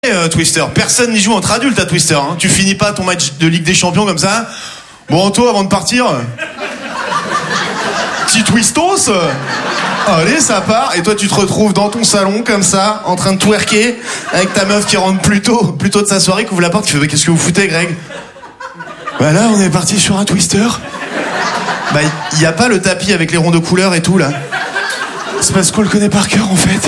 Twister. Personne n'y joue entre adultes à Twister. Hein. Tu finis pas ton match de Ligue des Champions comme ça. Bon, Anto, avant de partir, petit twistos. Allez, ça part. Et toi, tu te retrouves dans ton salon comme ça, en train de twerker, avec ta meuf qui rentre plus tôt de sa soirée, qui ouvre la porte, qui fait qu'est-ce que vous foutez, Greg? Bah là, on est parti sur un Twister. Bah, y a pas le tapis avec les ronds de couleur et tout là. C'est parce qu'on le connaît par cœur en fait.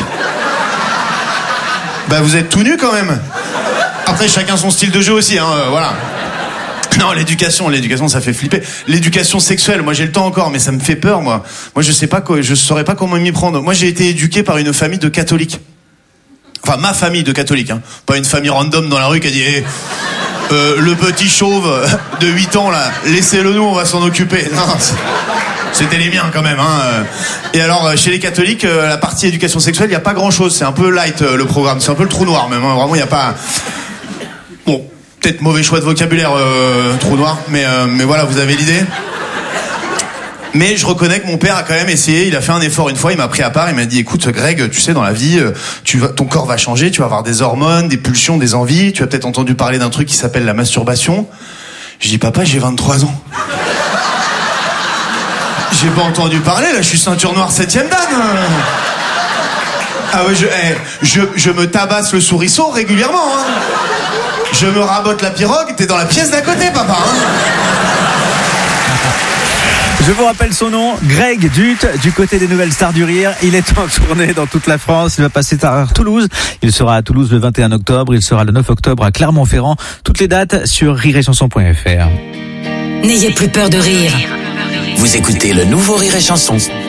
Bah vous êtes tout nus quand même. Après chacun son style de jeu aussi, hein, voilà. Non, l'éducation ça fait flipper. L'éducation sexuelle, moi j'ai le temps encore, mais ça me fait peur moi. Moi je saurais pas comment m'y prendre. Moi j'ai été éduqué par une famille de catholiques. Enfin ma famille de catholiques, hein. Pas une famille random dans la rue qui a dit le petit chauve de 8 ans là, laissez-le nous, on va s'en occuper. Non, c'était les miens quand même, hein. Et alors chez les catholiques, la partie éducation sexuelle, il y a pas grand-chose, c'est un peu light le programme, c'est un peu le trou noir même, hein. Vraiment il y a pas. Bon, peut-être mauvais choix de vocabulaire, trou noir, mais voilà, vous avez l'idée. Mais je reconnais que mon père a quand même essayé, il a fait un effort une fois, il m'a pris à part, il m'a dit écoute Greg, tu sais dans la vie, ton corps va changer, tu vas avoir des hormones, des pulsions, des envies, tu as peut-être entendu parler d'un truc qui s'appelle la masturbation. Je dis papa, j'ai 23 ans. J'ai pas entendu parler, là je suis ceinture noire 7ème dan. Ah ouais, je me tabasse le souriceau régulièrement, hein. Je me rabote la pirogue, t'es dans la pièce d'à côté papa, hein. Je vous rappelle son nom, Greg Dut, du côté des Nouvelles Stars du Rire. Il est en tournée dans toute la France. Il va passer à Toulouse. Il sera à Toulouse le 21 octobre. Il sera le 9 octobre à Clermont-Ferrand. Toutes les dates sur rireetchanson.fr. N'ayez plus peur de rire. Vous écoutez le nouveau Rire et Chanson.